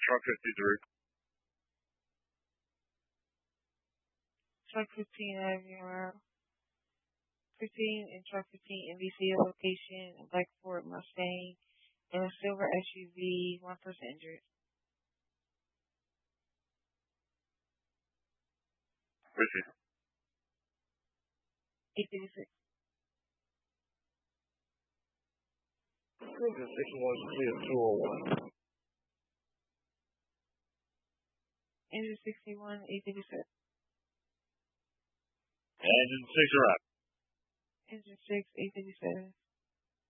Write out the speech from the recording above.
Truck 53. Truck 15 Avenue Route. 15 and Truck 15 NBC location, a black Ford Mustang, and a silver SUV, one person injured. Proceed. 856. Engine 61 clear 201. Engine 61, 856. Engine 6 arrived. Engine 6, 857.